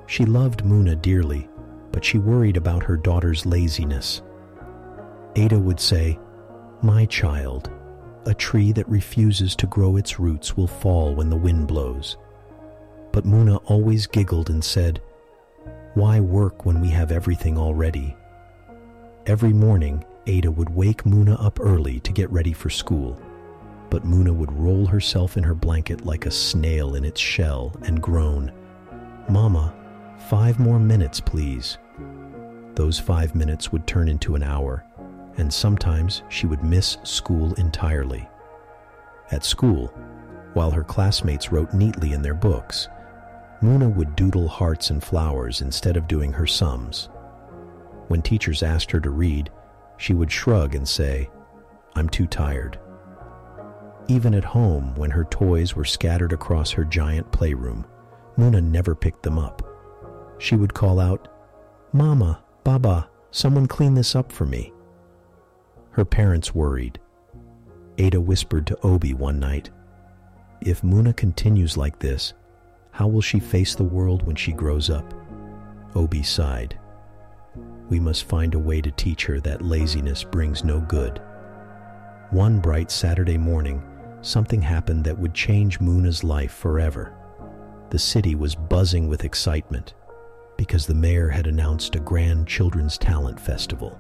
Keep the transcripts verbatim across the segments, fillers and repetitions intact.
She loved Muna dearly, but she worried about her daughter's laziness. Ada would say, "My child, a tree that refuses to grow its roots will fall when the wind blows." But Muna always giggled and said, "Why work when we have everything already?" Every morning, Ada would wake Muna up early to get ready for school, but Muna would roll herself in her blanket like a snail in its shell and groan, "Mama, five more minutes, please." Those five minutes would turn into an hour, and sometimes she would miss school entirely. At school, while her classmates wrote neatly in their books, Muna would doodle hearts and flowers instead of doing her sums. When teachers asked her to read, she would shrug and say, "I'm too tired." Even at home, when her toys were scattered across her giant playroom, Muna never picked them up. She would call out, "Mama, Baba, someone clean this up for me." Her parents worried. Ada whispered to Obi one night, "If Muna continues like this, how will she face the world when she grows up?" Obi sighed. "We must find a way to teach her that laziness brings no good." One bright Saturday morning, something happened that would change Muna's life forever. The city was buzzing with excitement because the mayor had announced a grand children's talent festival.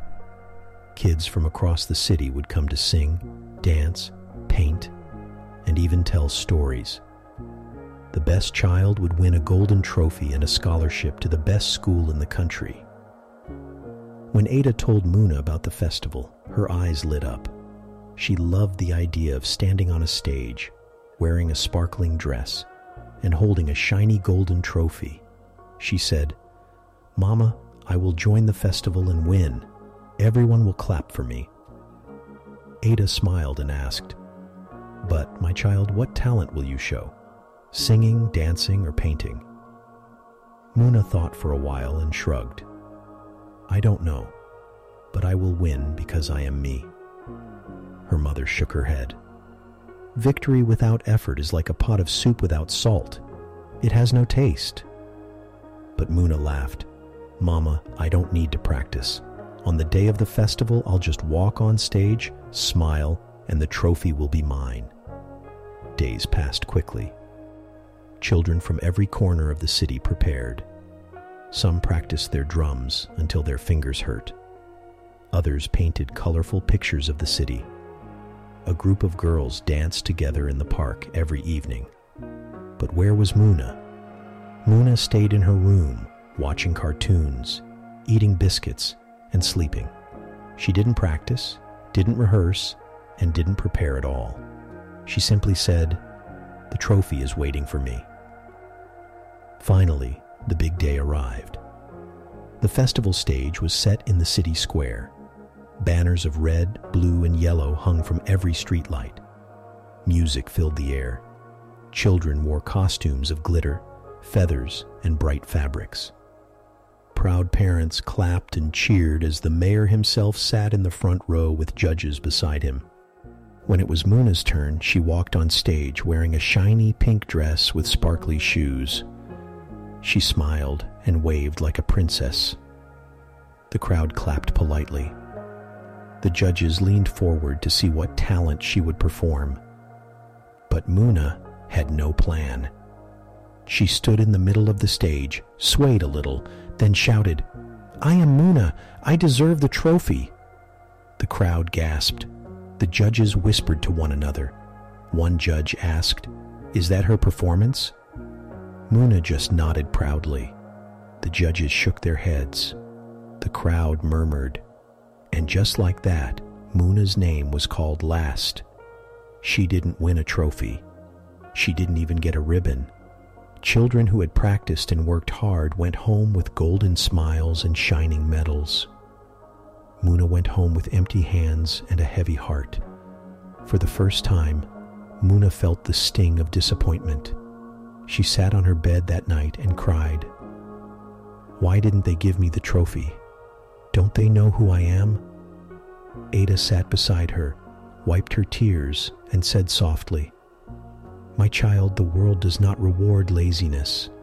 Kids from across the city would come to sing, dance, paint, and even tell stories. The best child would win a golden trophy and a scholarship to the best school in the country. When Ada told Muna about the festival, her eyes lit up. She loved the idea of standing on a stage, wearing a sparkling dress, and holding a shiny golden trophy. She said, "Mama, I will join the festival and win. Everyone will clap for me." Ada smiled and asked, "But, my child, what talent will you show? Singing, dancing, or painting?" Muna thought for a while and shrugged. "I don't know, but I will win because I am me." Her mother shook her head. "Victory without effort is like a pot of soup without salt. It has no taste." But Muna laughed. "Mama, I don't need to practice. On the day of the festival, I'll just walk on stage, smile, and the trophy will be mine." Days passed quickly. Children from every corner of the city prepared. Some practiced their drums until their fingers hurt. Others painted colorful pictures of the city. A group of girls danced together in the park every evening. But where was Muna? Muna stayed in her room, watching cartoons, eating biscuits, and sleeping. She didn't practice, didn't rehearse, and didn't prepare at all. She simply said, "The trophy is waiting for me." Finally, the big day arrived. The festival stage was set in the city square. Banners of red, blue, and yellow hung from every streetlight. Music filled the air. Children wore costumes of glitter, feathers, and bright fabrics. Proud parents clapped and cheered as the mayor himself sat in the front row with judges beside him. When it was Muna's turn, she walked on stage wearing a shiny pink dress with sparkly shoes. She smiled and waved like a princess. The crowd clapped politely. The judges leaned forward to see what talent she would perform. But Muna had no plan. She stood in the middle of the stage, swayed a little, then shouted, "I am Muna. I deserve the trophy." The crowd gasped. The judges whispered to one another. One judge asked, "Is that her performance?" Muna just nodded proudly. The judges shook their heads. The crowd murmured. And just like that, Muna's name was called last. She didn't win a trophy. She didn't even get a ribbon. Children who had practiced and worked hard went home with golden smiles and shining medals. Muna went home with empty hands and a heavy heart. For the first time, Muna felt the sting of disappointment. She sat on her bed that night and cried. "Why didn't they give me the trophy? Don't they know who I am?" Ada sat beside her, wiped her tears, and said softly, "My child, the world does not reward laziness.